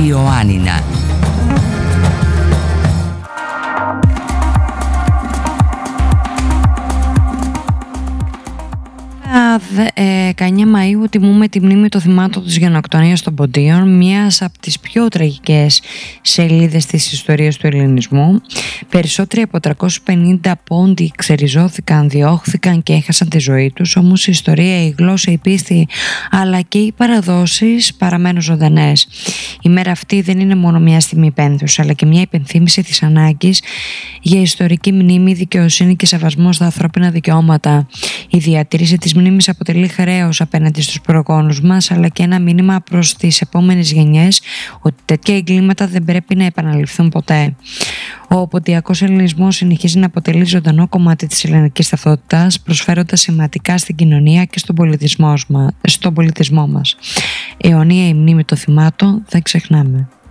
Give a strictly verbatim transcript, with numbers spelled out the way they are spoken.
Ιωάννινα. δεκαεννέα Μαΐου τιμούμε τη μνήμη των θυμάτων της γενοκτονίας των Ποντίων, μιας από τις πιο τραγικές σελίδες της ιστορίας του ελληνισμού. Περισσότεροι από τριακόσιους πενήντα Πόντιοι ξεριζώθηκαν, διώχθηκαν και έχασαν τη ζωή τους, όμως η ιστορία, η γλώσσα, η πίστη αλλά και οι παραδόσεις παραμένουν ζωντανές. Η μέρα αυτή δεν είναι μόνο μια στιγμή πένθους, αλλά και μια υπενθύμηση της ανάγκης για ιστορική μνήμη, δικαιοσύνη και σεβασμό στα ανθρώπινα δικαιώματα. Η διατήρηση της μνήμης αποτελεί χρέος απέναντι στους προγόνους μας, αλλά και ένα μήνυμα προς τις επόμενες γενιές ότι τέτοια εγκλήματα δεν πρέπει να επαναληφθούν ποτέ. Ο ποντιακός ελληνισμός συνεχίζει να αποτελεί ζωντανό κομμάτι της ελληνικής ταυτότητας, προσφέροντας σημαντικά στην κοινωνία και στον πολιτισμό μας. Στον πολιτισμό μας. Αιωνία η μνήμη των θυμάτων, δεν ξεχνάμε.